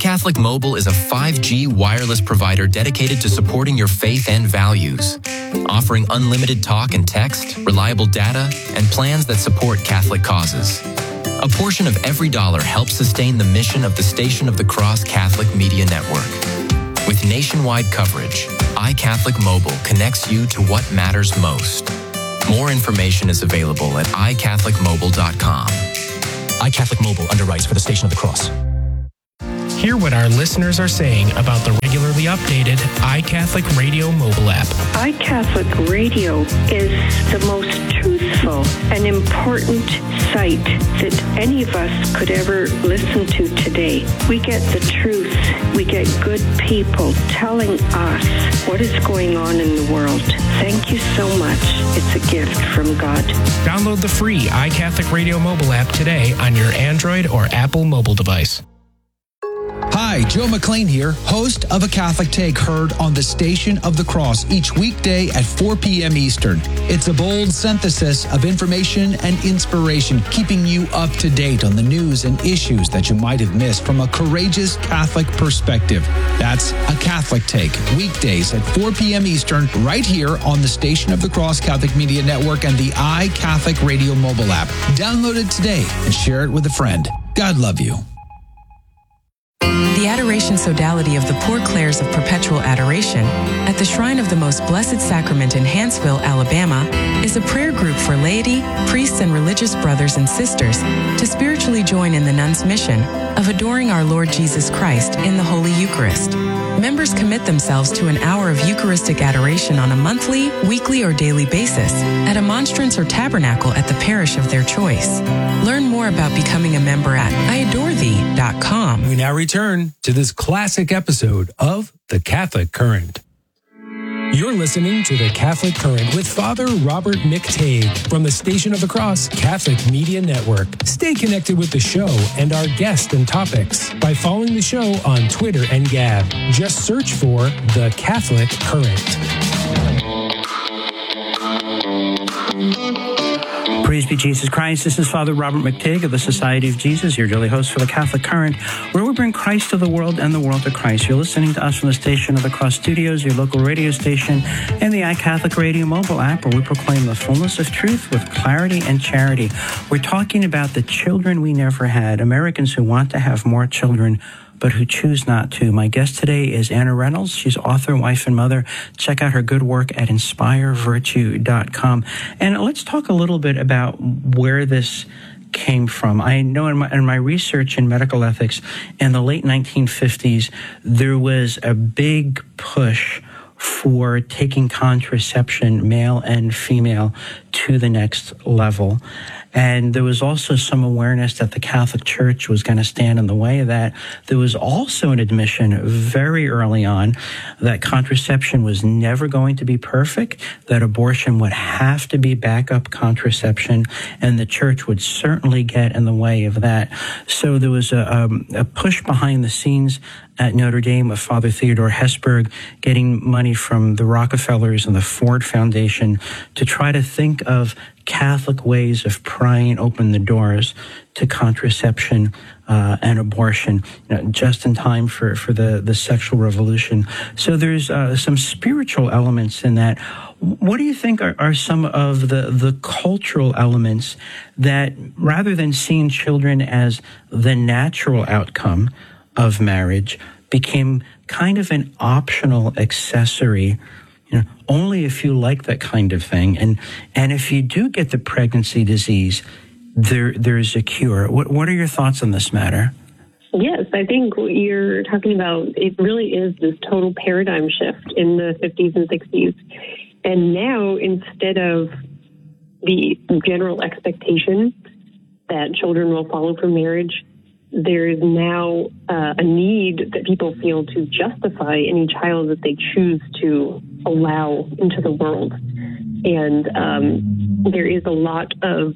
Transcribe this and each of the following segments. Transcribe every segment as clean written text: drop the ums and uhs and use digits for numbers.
iCatholic Mobile is a 5G wireless provider dedicated to supporting your faith and values, offering unlimited talk and text, reliable data, and plans that support Catholic causes. A portion of every dollar helps sustain the mission of the Station of the Cross Catholic Media Network. With nationwide coverage, iCatholic Mobile connects you to what matters most. More information is available at iCatholicMobile.com. iCatholic Mobile underwrites for the Station of the Cross. Hear what our listeners are saying about the regularly updated iCatholic Radio mobile app. iCatholic Radio is the most truthful and important site that any of us could ever listen to today. We get the truth. We get good people telling us what is going on in the world. Thank you so much. It's a gift from God. Download the free iCatholic Radio mobile app today on your Android or Apple mobile device. Hi, Joe McLean here, host of A Catholic Take, heard on the Station of the Cross each weekday at 4 p.m. Eastern. It's a bold synthesis of information and inspiration, keeping you up to date on the news and issues that you might have missed from a courageous Catholic perspective. That's A Catholic Take, weekdays at 4 p.m. Eastern, right here on the Station of the Cross Catholic Media Network and the iCatholic Radio mobile app. Download it today and share it with a friend. God love you. The Adoration Sodality of the Poor Clares of Perpetual Adoration at the Shrine of the Most Blessed Sacrament in Hanceville, Alabama, is a prayer group for laity, priests, and religious brothers and sisters to spiritually join in the nuns' mission of adoring our Lord Jesus Christ in the Holy Eucharist. Members commit themselves to an hour of Eucharistic adoration on a monthly, weekly, or daily basis at a monstrance or tabernacle at the parish of their choice. Learn more about becoming a member at iadorethee.com. We now return to this classic episode of The Catholic Current. You're listening to The Catholic Current with Father Robert McTague from the Station of the Cross Catholic Media Network. Stay connected with the show and our guests and topics by following the show on Twitter and Gab. Just search for The Catholic Current. Praise be Jesus Christ. This is Father Robert McTague of the Society of Jesus, your daily host for the Catholic Current, where we bring Christ to the world and the world to Christ. You're listening to us from the Station of the Cross Studios, your local radio station, and the iCatholic Radio mobile app, where we proclaim the fullness of truth with clarity and charity. We're talking about the children we never had, Americans who want to have more children, but who choose not to. My guest today is Anna Reynolds. She's author, wife, and mother. Check out her good work at inspirevirtue.com. And let's talk a little bit about where this came from. I know in my research in medical ethics in the late 1950s, there was a big push for taking contraception, male and female, to the next level. And there was also some awareness that the Catholic Church was going to stand in the way of that. There was also an admission very early on that contraception was never going to be perfect, that abortion would have to be backup contraception, and the Church would certainly get in the way of that. So there was a push behind the scenes at Notre Dame with Father Theodore Hesburgh, getting money from the Rockefellers and the Ford Foundation to try to think of Catholic ways of prying open the doors to contraception and abortion, just in time for the sexual revolution. So there's some spiritual elements in that. What do you think are some of the cultural elements that, rather than seeing children as the natural outcome of marriage, became kind of an optional accessory, only if you like that kind of thing. And if you do get the pregnancy disease, there's a cure. What are your thoughts on this matter? Yes, I think what you're talking about, it really is this total paradigm shift in the 50s and 60s. And now, instead of the general expectation that children will follow from marriage, there is now a need that people feel to justify any child that they choose to allow into the world. And there is a lot of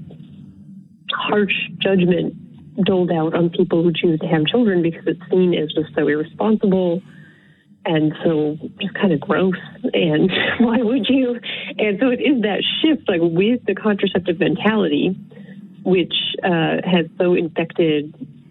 harsh judgment doled out on people who choose to have children because it's seen as just so irresponsible and so just kind of gross, and why would you? And so it is that shift, like with the contraceptive mentality, which has so infected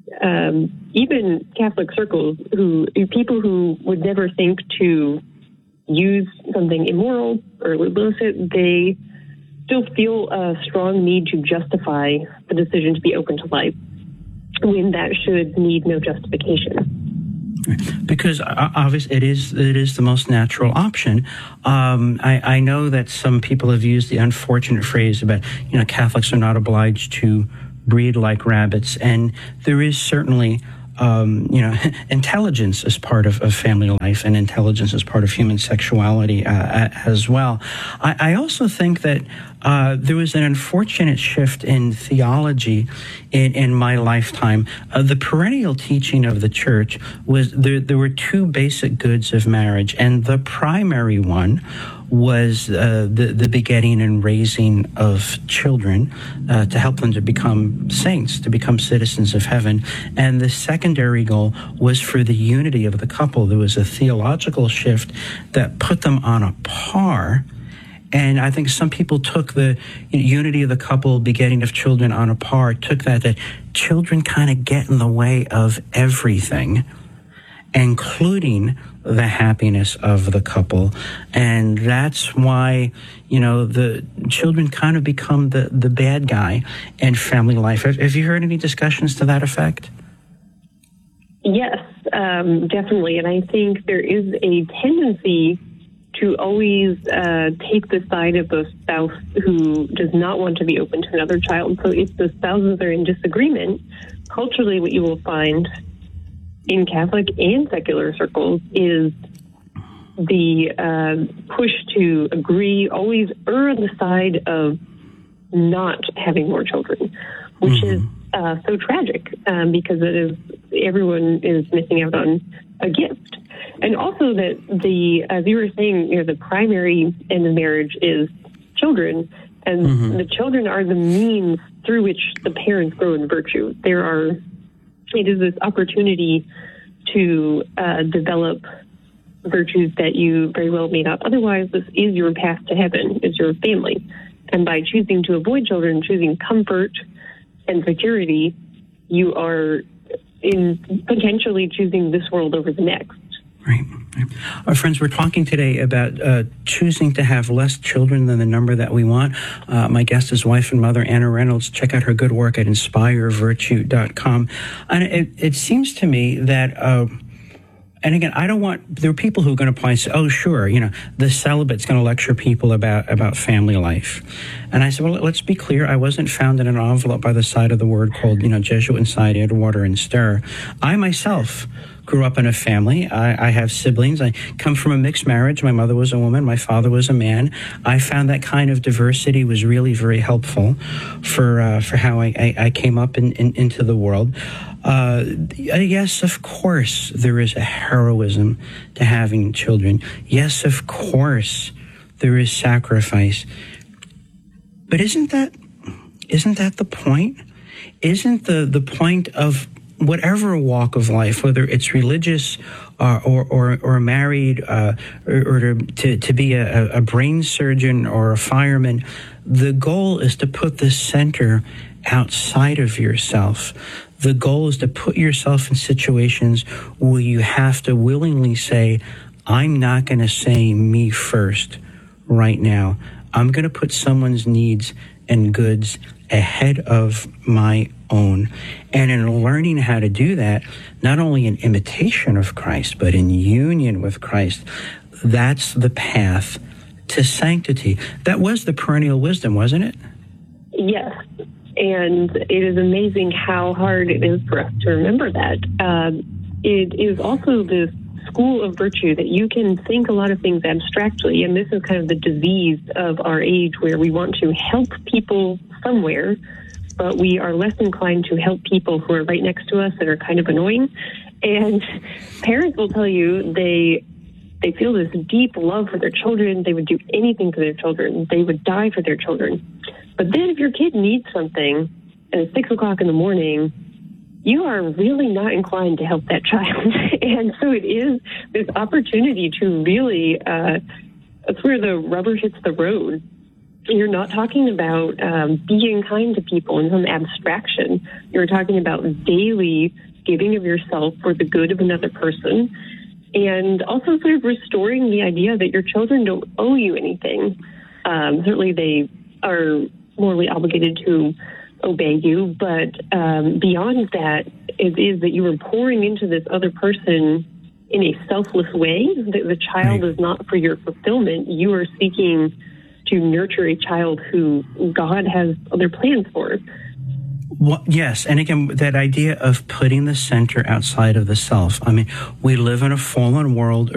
even Catholic circles, people who would never think to use something immoral or illicit, they still feel a strong need to justify the decision to be open to life when that should need no justification. Because obviously it is the most natural option. I know that some people have used the unfortunate phrase about, Catholics are not obliged to breed like rabbits, and there is certainly intelligence as part of family life, and intelligence as part of human sexuality as well. I also think that there was an unfortunate shift in theology in my lifetime. The perennial teaching of the church was there were two basic goods of marriage, and the primary one was the begetting and raising of children to help them to become saints, to become citizens of heaven. And the secondary goal was for the unity of the couple. There was a theological shift that put them on a par. And I think some people took the unity of the couple, begetting of children on a par, took that children kind of get in the way of everything, including the happiness of the couple. And that's why, the children kind of become the bad guy in family life. Have you heard any discussions to that effect? Yes, definitely. And I think there is a tendency to always take the side of the spouse who does not want to be open to another child. So if the spouses are in disagreement, culturally what you will find in Catholic and secular circles is the push to agree, always err on the side of not having more children, which is so tragic because everyone is missing out on a gift. And also that as you were saying, the primary end of marriage is children, and the children are the means through which the parents grow in virtue. It is this opportunity to develop virtues that you very well may not otherwise. This is your path to heaven, is your family. And by choosing to avoid children, choosing comfort and security, you are potentially choosing this world over the next. Right. Our friends, we're talking today about choosing to have less children than the number that we want. My guest is wife and mother Anna Reynolds. Check out her good work at inspirevirtue.com. And it seems to me that, and again, there are people who are going to probably say, oh, sure, the celibate's going to lecture people about family life. And I said, well, let's be clear. I wasn't found in an envelope by the side of the word called, Jesuit inside, add water and stir. I myself grew up in a family. I have siblings. I come from a mixed marriage. My mother was a woman. My father was a man. I found that kind of diversity was really very helpful for how I came up into the world. Yes, of course, there is a heroism to having children. Yes, of course, there is sacrifice. But isn't that the point? Isn't the point of whatever walk of life, whether it's religious or married, or to be a brain surgeon or a fireman, the goal is to put the center outside of yourself. The goal is to put yourself in situations where you have to willingly say, I'm not going to say me first right now. I'm going to put someone's needs and goods ahead of my own. And in learning how to do that, not only in imitation of Christ, but in union with Christ, that's the path to sanctity. That was the perennial wisdom, wasn't it? Yes. And it is amazing how hard it is for us to remember that. It is also this school of virtue that you can think a lot of things abstractly, and this is kind of the disease of our age where we want to help people somewhere, but we are less inclined to help people who are right next to us that are kind of annoying. And parents will tell you they feel this deep love for their children. They would do anything for their children. They would die for their children. But then if your kid needs something and it's 6 o'clock in the morning, you are really not inclined to help that child. And so it is this opportunity to really, that's where the rubber hits the road, You're not talking about being kind to people in some abstraction. You're talking about daily giving of yourself for the good of another person, and also sort of restoring the idea that your children don't owe you anything. Certainly they are morally obligated to obey you, but beyond that, it is that you are pouring into this other person in a selfless way. The child is not for your fulfillment. You are seeking to nurture a child who God has other plans for. Well, yes, and again, that idea of putting the center outside of the self. I mean, we live in a fallen world.